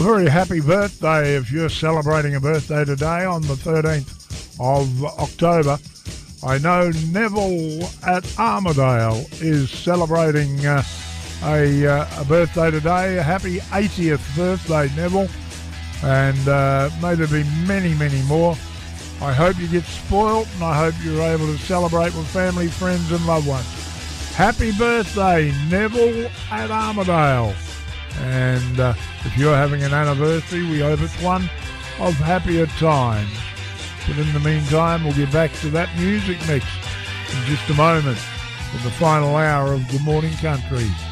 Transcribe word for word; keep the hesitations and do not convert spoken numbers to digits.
A very happy birthday if you're celebrating a birthday today on the thirteenth of October. I know Neville at Armidale is celebrating uh, a, uh, a birthday today. A happy eightieth birthday, Neville. And uh, may there be many, many more. I hope you get spoilt, and I hope you're able to celebrate with family, friends and loved ones. Happy birthday, Neville at Armidale. And uh, if you're having an anniversary, we hope it's one of happier times. But in the meantime, we'll get back to that music mix in just a moment in the final hour of Good Morning Country.